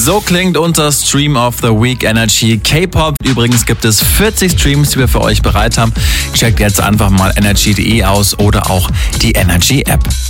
So klingt unser Stream of the Week Energy K-Pop. Übrigens gibt es 40 Streams, die wir für euch bereit haben. Checkt jetzt einfach mal energy.de aus oder auch die Energy App.